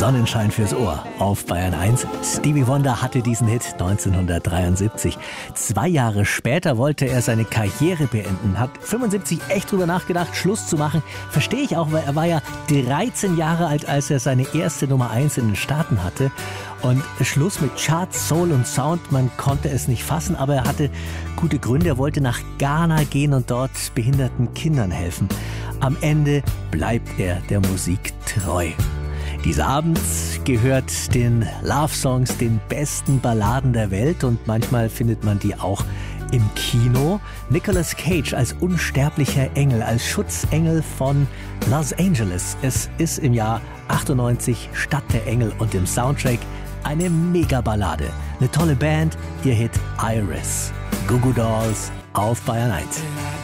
Sonnenschein fürs Ohr auf Bayern 1. Stevie Wonder hatte diesen Hit 1973. 2 Jahre später wollte er seine Karriere beenden, hat 75 echt drüber nachgedacht, Schluss zu machen. Verstehe ich auch, weil er war ja 13 Jahre alt, als er seine erste Nummer 1 in den Staaten hatte. Und Schluss mit Charts, Soul und Sound, man konnte es nicht fassen, aber er hatte gute Gründe. Er wollte nach Ghana gehen und dort behinderten Kindern helfen. Am Ende bleibt er der Musik treu. Dieser Abend gehört den Love-Songs, den besten Balladen der Welt, und manchmal findet man die auch im Kino. Nicolas Cage als unsterblicher Engel, als Schutzengel von Los Angeles. Es ist im Jahr 98 Stadt der Engel und im Soundtrack eine Mega-Ballade. Eine tolle Band, ihr Hit Iris. Goo Goo Dolls auf Bayern 1.